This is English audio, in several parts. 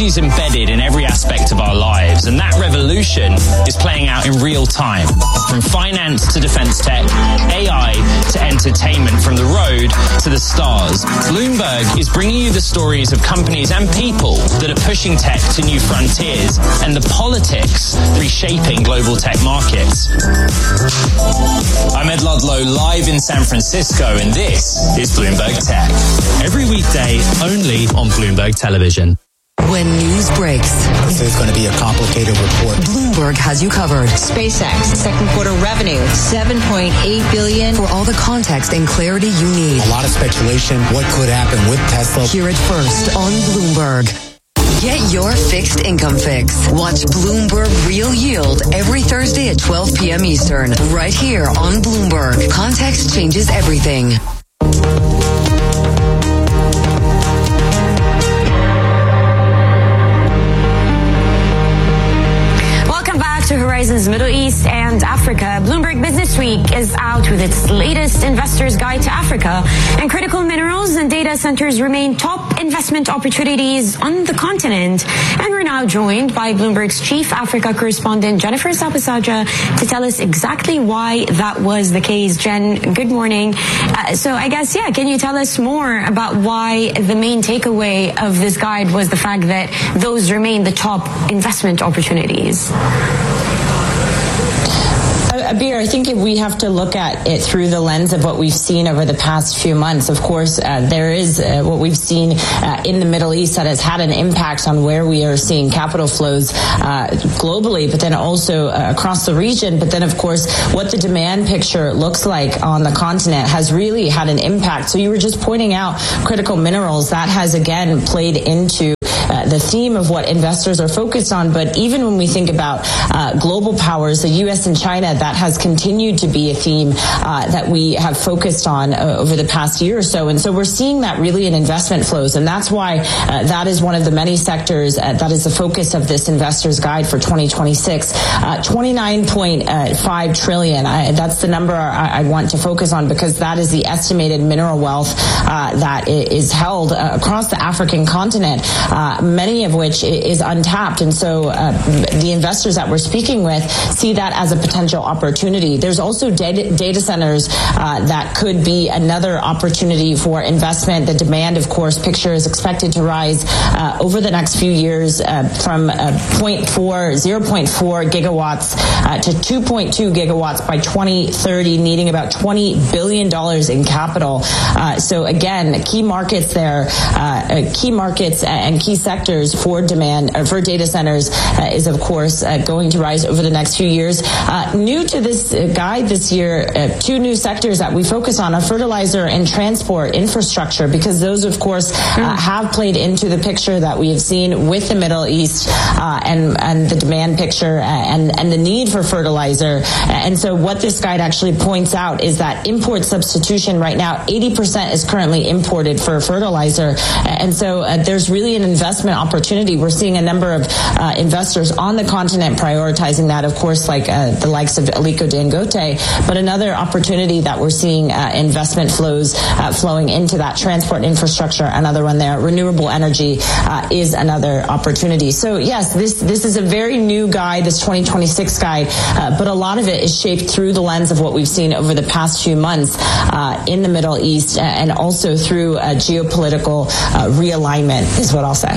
Technology is embedded in every aspect of our lives, and that revolution is playing out in real time. From finance to defense tech, AI to entertainment, from the road to the stars. Bloomberg is bringing you the stories of companies and people that are pushing tech to new frontiers, and the politics reshaping global tech markets. I'm Ed Ludlow, live in San Francisco, and this is Bloomberg Tech. Every weekday, only on Bloomberg Television. When news breaks, there's going to be a complicated report. Bloomberg has you covered. SpaceX, second quarter revenue, $7.8 billion. For all the context and clarity you need. A lot of speculation, what could happen with Tesla. Hear it first on Bloomberg. Get your fixed income fix. Watch Bloomberg Real Yield every Thursday at 12 p.m. Eastern. Right here on Bloomberg. Context changes everything. To Horizons Middle East and Africa. Bloomberg Business Week is out with its latest investor's guide to Africa, and critical minerals and data centers remain top investment opportunities on the continent. And we're now joined by Bloomberg's chief Africa correspondent, Jennifer Sabusaja, to tell us exactly why that was the case. Jen, good morning. So I guess, can you tell us more about why the main takeaway of this guide was the fact that those remain the top investment opportunities? Abir, I think if we have to look at it through the lens of what we've seen over the past few months, of course, there is what we've seen in the Middle East that has had an impact on where we are seeing capital flows globally, but then also across the region. But then, of course, what the demand picture looks like on the continent has really had an impact. So you were just pointing out critical minerals. That has, again, played into the theme of what investors are focused on. But even when we think about global powers, the U.S. and China, that has continued to be a theme that we have focused on over the past year or so. And so we're seeing that really in investment flows. And that's why that is one of the many sectors that is the focus of this investor's guide for 2026. 29.5 trillion. That's the number I want to focus on, because that is the estimated mineral wealth that is held across the African continent, many of which is untapped. And so the investors that we're speaking with see that as a potential opportunity. There's also data centers that could be another opportunity for investment. The demand, of course, picture is expected to rise over the next few years from 0.4 gigawatts to 2.2 gigawatts by 2030, needing about $20 billion in capital. So again, key markets there, key markets and key sectors for demand for data centers is, of course, going to rise over the next few years. New to this guide this year, two new sectors that we focus on are fertilizer and transport infrastructure, because those, of course, have played into the picture that we have seen with the Middle East and the demand picture and the need for fertilizer. And so what this guide actually points out is that import substitution right now, 80% is currently imported for fertilizer. And so there's really an investment opportunity. We're seeing a number of investors on the continent prioritizing that, of course, like the likes of Aliko Dangote. But another opportunity that we're seeing investment flows flowing into that transport infrastructure, another one there. Renewable energy is another opportunity. So yes, this is a very new guide, this 2026 guide, but a lot of it is shaped through the lens of what we've seen over the past few months in the Middle East, and also through geopolitical realignment is what I'll say.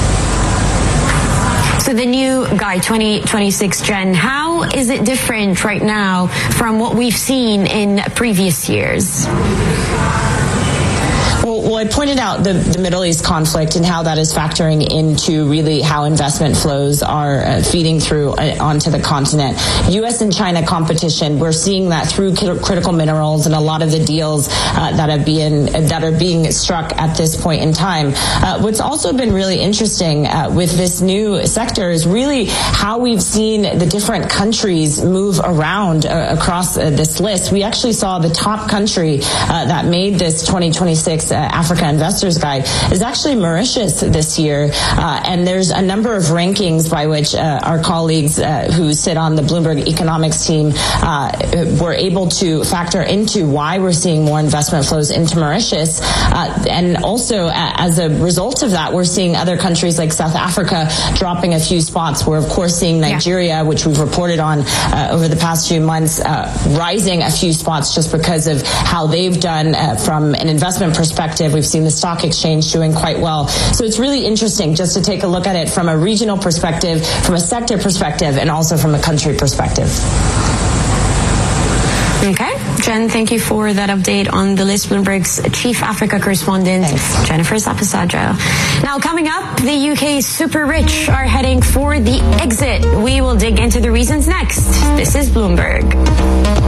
So the new guide 2026, Jen, how is it different right now from what we've seen in previous years? Well, I pointed out the Middle East conflict and how that is factoring into really how investment flows are feeding through onto the continent. U.S. and China competition, we're seeing that through critical minerals and a lot of the deals that are being struck at this point in time. What's also been really interesting with this new sector is really how we've seen the different countries move around across this list. We actually saw the top country that made this 2026 Africa Investors Guide, is actually Mauritius this year. And there's a number of rankings by which our colleagues who sit on the Bloomberg economics team were able to factor into why we're seeing more investment flows into Mauritius. And also, as a result of that, we're seeing other countries like South Africa dropping a few spots. We're, of course, seeing Nigeria, which we've reported on over the past few months, rising a few spots just because of how they've done from an investment perspective. We've seen the stock exchange doing quite well. So it's really interesting just to take a look at it from a regional perspective, from a sector perspective, and also from a country perspective. Okay. Jen, thank you for that update on the list. Bloomberg's Chief Africa Correspondent, Jennifer Sapasadra. Now, coming up, the UK's super rich are heading for the exit. We will dig into the reasons next. This is Bloomberg.